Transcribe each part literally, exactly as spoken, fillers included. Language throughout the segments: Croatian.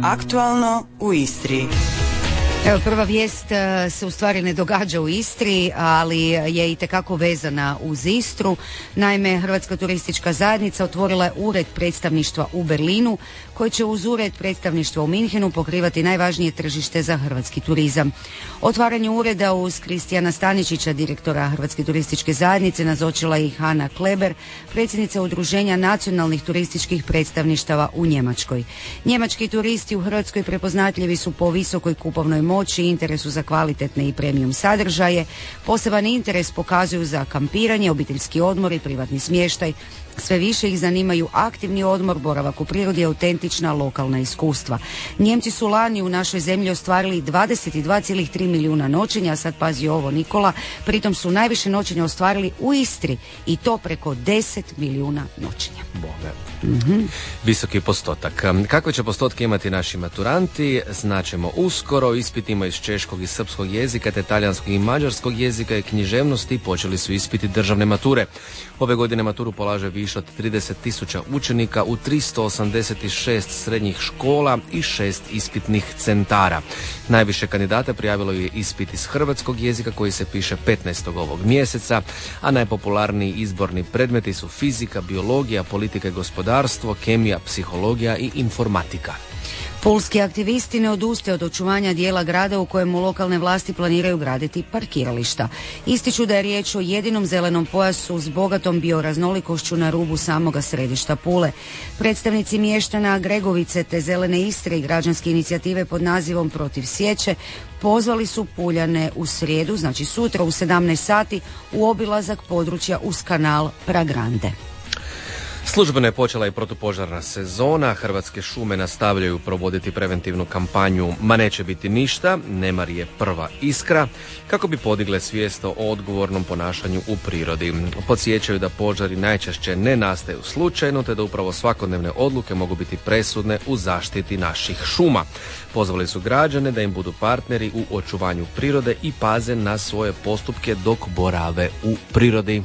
Aktualno u Istri. Evo, prva vijest se u stvari ne događa u Istri, ali je itekako vezana uz Istru. Naime, Hrvatska turistička zajednica otvorila je ured predstavništva u Berlinu, koji će uz ured predstavništva u Minhenu pokrivati najvažnije tržište za hrvatski turizam. Otvaranje ureda uz Kristijana Staničića, direktora Hrvatske turističke zajednice, nazočila i Hanna Kleber, predsjednica Udruženja nacionalnih turističkih predstavništava u Njemačkoj. Njemački turisti u Hrvatskoj prepoznatljivi su po visokoj kupovnoj moći i interesu za kvalitetne i premium sadržaje. Poseban interes pokazuju za kampiranje, obiteljski odmor i privatni smještaj. Sve više ih zanimaju aktivni odmor, boravak u prirodi i autentična lokalna iskustva. Njemci su lani u našoj zemlji ostvarili dvadeset dva zarez tri milijuna noćenja, a sad pazi ovo Nikola, pritom su najviše noćenja ostvarili u Istri i to preko deset milijuna noćenja. Boga. Mm-hmm. Visoki postotak. Kakve će postotke imati naši maturanti? Znaćemo uskoro. Ispitima iz češkog i srpskog jezika te talijanskog i mađarskog jezika i književnosti počeli su ispiti državne mature. Ove godine maturu polaže više od trideset tisuća učenika u tristo osamdeset šest srednjih škola i šest ispitnih centara. Najviše kandidata prijavilo je ispit iz hrvatskog jezika koji se piše petnaestog ovog mjeseca, a najpopularniji izborni predmeti su fizika, biologija, politika i gospodarstvo, kemija, psihologija i informatika. Pulski aktivisti ne odustaju od očuvanja dijela grada u kojemu lokalne vlasti planiraju graditi parkirališta. Ističu da je riječ o jedinom zelenom pojasu s bogatom bioraznolikošću na rubu samoga središta Pule. Predstavnici mještana Gregovice te Zelene Istre i građanske inicijative pod nazivom Protiv sječe pozvali su Puljane u srijedu, znači sutra u sedamnaest sati, u obilazak područja uz kanal Pragrande. Službeno je počela i protupožarna sezona. Hrvatske šume nastavljaju provoditi preventivnu kampanju Ma neće biti ništa, nemar je prva iskra, kako bi podigle svijest o odgovornom ponašanju u prirodi. Podsjećaju da požari najčešće ne nastaju slučajno, te da upravo svakodnevne odluke mogu biti presudne u zaštiti naših šuma. Pozvali su građane da im budu partneri u očuvanju prirode i paze na svoje postupke dok borave u prirodi.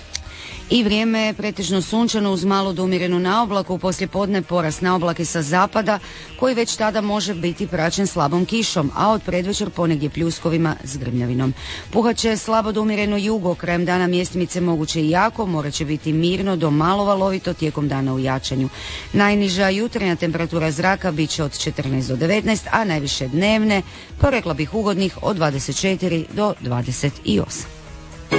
I vrijeme je pretežno sunčano uz malo do umjerenu naoblaku, poslije podne porast naoblake sa zapada koji već tada može biti praćen slabom kišom, a od predvečer ponegdje pljuskovima s grmljavinom. Puhat će slabo do umjereno jugo, krajem dana mjestimice moguće i jako, mora će biti mirno do malo valovito tijekom dana u jačanju. Najniža jutarnja temperatura zraka bit će od četrnaest do devetnaest, a najviše dnevne, pa rekla bih ugodnih, od dvadeset četiri do dvadeset osam.